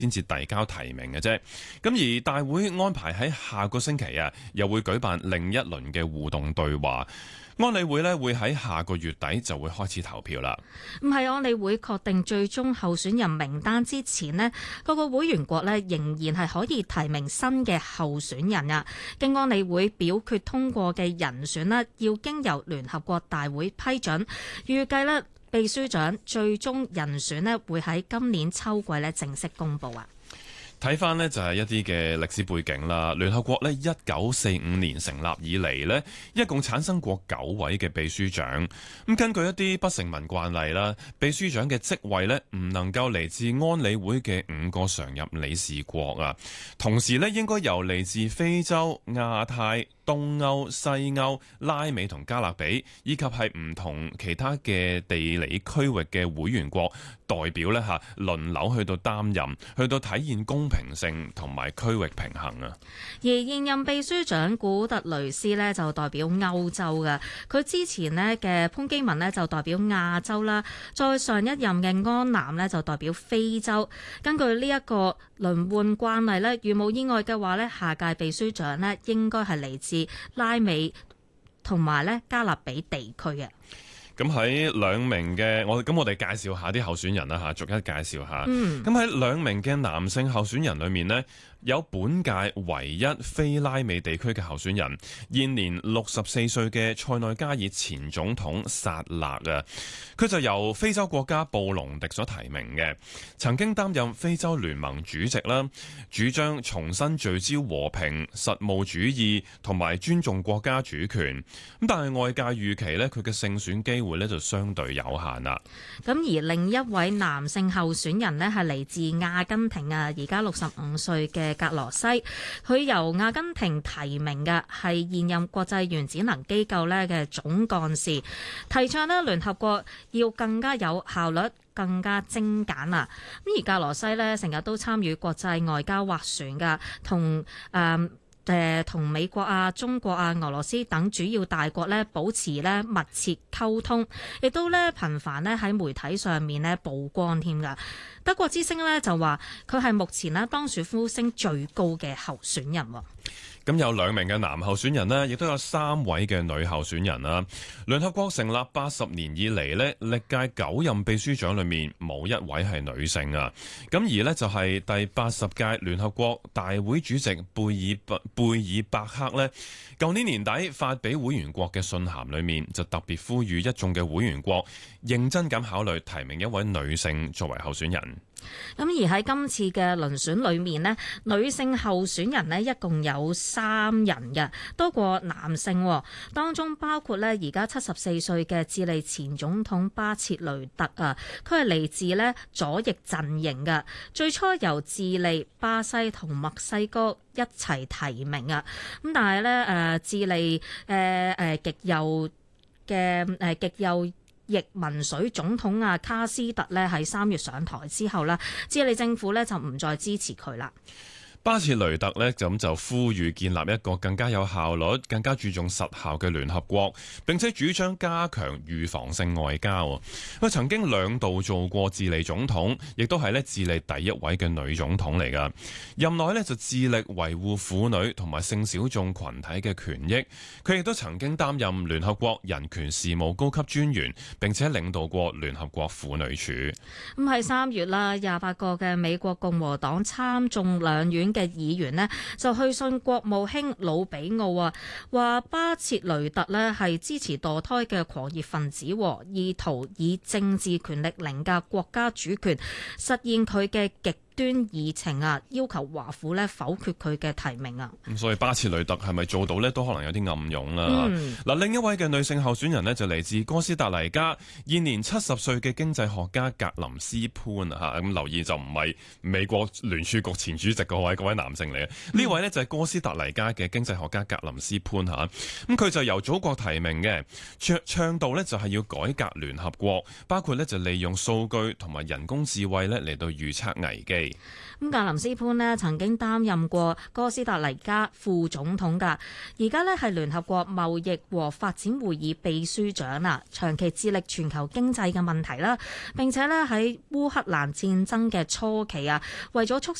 先至遞交提名嘅啫。咁而大會安排喺下個星期又會舉辦另一輪嘅互動對話。安理會會喺下個月底就會開始投票啦。 唔係安理會確定最終候選人名單之前呢，各個會員國仍然係可以提名新嘅候選人啊。經安理會表決通過嘅人選要經由聯合國大會批准。預計秘書長最終人選會喺今年秋季正式公佈啊。 睇翻就係一啲嘅歷史背景啦。聯合國1945年成立以嚟呢，一共產生過9位嘅秘書長。咁根據一啲不成文慣例啦，秘書長嘅職位唔能夠嚟自安理會嘅5個常任理事國啊。同時應該由嚟自非洲、亞太、東歐、西歐、拉美同加勒比，以及係唔同其他嘅地理區域嘅會員國代表輪流去到擔任，去到體現公平性同埋區域平衡啊。 而現任秘書長古特雷斯就代表歐洲㗎，佢之前嘅潘基文就代表亞洲啦，再上一任嘅安南就代表非洲。根據呢一個輪換慣例如無意外嘅話下屆秘書長應該係嚟自拉美同埋加勒比地區嘅。 咁喺兩名嘅我哋介紹下啲候選人啦嚇，逐一介紹下。咁喺兩名嘅男性候選人裏面呢，有本屆唯一非拉美地區嘅候選人，現年64歲嘅塞內加爾前總統薩勒啊，佢就由非洲國家布隆迪所提名嘅，曾經擔任非洲聯盟主席啦，主張重新聚焦和平、實務主義同埋尊重國家主權。咁但係外界預期呢，佢嘅勝選機會就相對有限啦。 咁而另一位男性候選人係嚟自阿根廷啊，而家65歲嘅格羅西，佢由阿根廷提名嘅，係現任國際原子能機構嘅總幹事，提倡聯合國要更加有效率、更加精簡啊。咁而格羅西成日都參與國際外交斡旋㗎，同美國啊、中國啊、俄羅斯等主要大國保持密切溝通，亦都頻繁喺媒體上面曝光添㗎。德國之聲就話佢係目前當選呼聲最高嘅候選人。 咁有2名嘅男候選人呢，亦都有3位嘅女候選人啦。聯合國成立80年以嚟呢，歷屆9任秘書長裏面冇1位係女性啊。咁而呢，就係第80屆聯合國大會主席貝爾伯克呢，舊年年底發俾會員國嘅信函裏面就特別呼籲一眾嘅會員國認真咁考慮提名一位女性作為候選人。 咁而喺今次嘅遴選裏面女性候選人一共有3人嘅，多過男性。當中包括而家74歲嘅智利前總統巴切雷特啊，佢係嚟自左翼陣營嘅，最初由智利、巴西同墨西哥一齊提名啊。咁但係智利極右逆民粹總統卡斯特喺3月上台之後智利政府就唔再支持佢啦。 巴切雷特呢就呼籲建立一個更加有效率、更加注重實效嘅聯合國，並且主張加強預防性外交。佢曾經2度做過智利總統，亦都係智利第1位嘅女總統嚟㗎。任內就致力維護婦女同埋性小眾群體嘅權益。佢亦都曾經擔任聯合國人權事務高級專員，並且領導過聯合國婦女署。 咁喺3月啦，28個嘅美國共和黨參眾兩院嘅議員就去信國務卿魯比奧啊，話巴切雷特係支持墮胎嘅狂熱分子，意圖以政治權力凌駕國家主權，實現佢嘅極端議程啊，要求華府否決佢嘅提名啊。 咁所以巴切雷特係咪做到都可能有啲暗湧啦。另一位嘅女性候選人就嚟自哥斯達黎加，現年70歲嘅經濟學家格林斯潘啊。咁留意就唔係美國聯儲局前主席嗰位男性嚟嘅。呢位就係哥斯達黎加嘅經濟學家格林斯潘嚇。咁佢就由祖國提名嘅，倡導就係要改革聯合國，包括就利用數據同埋人工智慧嚟到預測危機。 基。 咁格林斯潘呢曾經擔任過哥斯達黎加副總統㗎，而家呢係聯合國貿易和發展會議秘書長啦，長期致力全球經濟嘅問題啦。並且呢喺烏克蘭戰爭嘅初期啊，為咗促